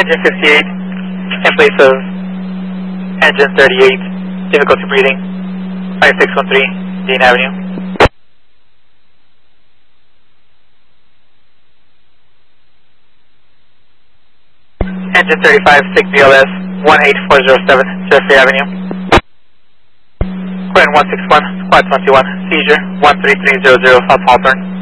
Engine 58, in place of engine 38, difficulty breathing, 5613, Dean Avenue. Engine 35, SIG BLS, 18407, Jeffrey Avenue. Quinn 161, Squad 21, seizure, 13300, South Hawthorne.